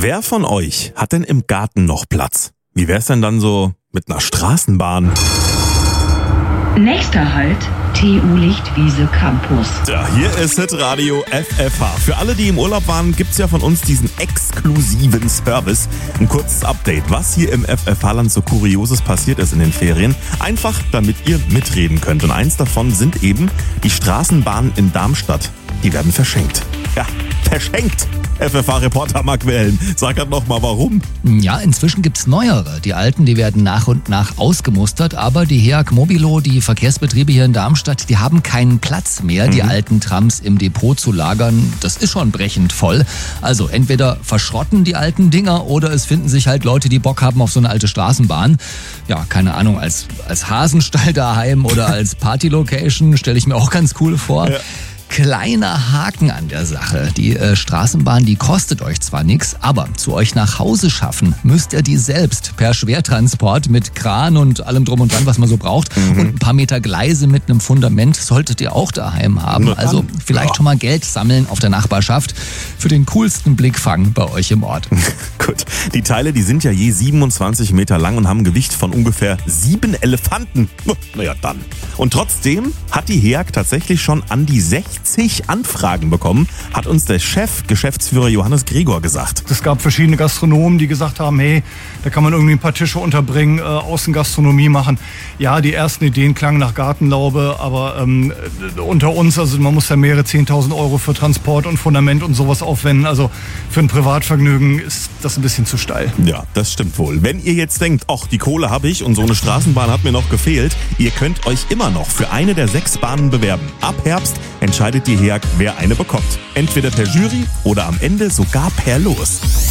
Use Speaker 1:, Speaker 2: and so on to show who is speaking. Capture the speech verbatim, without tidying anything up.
Speaker 1: Wer von euch hat denn im Garten noch Platz? Wie wär's denn dann so mit einer Straßenbahn?
Speaker 2: Nächster Halt, T U Lichtwiese Campus.
Speaker 1: Ja, hier ist Hitradio F F H. Für alle, die im Urlaub waren, gibt's ja von uns diesen exklusiven Service. Ein kurzes Update, was hier im F F H-Land so Kurioses passiert ist in den Ferien. Einfach, damit ihr mitreden könnt. Und eins davon sind eben die Straßenbahnen in Darmstadt. Die werden verschenkt. Ja, verschenkt. F F H-Reporter Marc Wellen, sag halt noch mal warum.
Speaker 3: Ja, inzwischen gibt's neuere. Die alten, die werden nach und nach ausgemustert, aber die H E A G Mobilo, die Verkehrsbetriebe hier in Darmstadt, die haben keinen Platz mehr, mhm. die alten Trams im Depot zu lagern. Das ist schon brechend voll. Also entweder verschrotten die alten Dinger oder es finden sich halt Leute, die Bock haben auf so eine alte Straßenbahn. Ja, keine Ahnung, als, als Hasenstall daheim oder als Partylocation stelle ich mir auch ganz cool vor. Ja. Kleiner Haken an der Sache. Die äh, Straßenbahn, die kostet euch zwar nichts, aber zu euch nach Hause schaffen müsst ihr die selbst per Schwertransport mit Kran und allem drum und dran, was man so braucht. Mhm. Und ein paar Meter Gleise mit einem Fundament solltet ihr auch daheim haben. Also vielleicht ja. schon mal Geld sammeln auf der Nachbarschaft für den coolsten Blickfang bei euch im Ort.
Speaker 1: Gut, die Teile, die sind ja je siebenundzwanzig Meter lang und haben ein Gewicht von ungefähr sieben Elefanten. Naja, dann. Und trotzdem hat die H E A G tatsächlich schon an die sechzig Anfragen bekommen, hat uns der Chef, Geschäftsführer Johannes Gregor gesagt.
Speaker 4: Es gab verschiedene Gastronomen, die gesagt haben, hey, da kann man irgendwie ein paar Tische unterbringen, äh, Außengastronomie machen. Ja, die ersten Ideen klangen nach Gartenlaube, aber ähm, unter uns, also man muss ja mehrere zehntausend Euro für Transport und Fundament und sowas aufwenden. Also für ein Privatvergnügen ist das ein bisschen zu steil.
Speaker 1: Ja, das stimmt wohl. Wenn ihr jetzt denkt, ach, die Kohle habe ich und so eine Straßenbahn hat mir noch gefehlt, ihr könnt euch immer noch für eine der sechs Bahnen bewerben. Ab Herbst entscheidet die H E A G, wer eine bekommt. Entweder per Jury oder am Ende sogar per Los.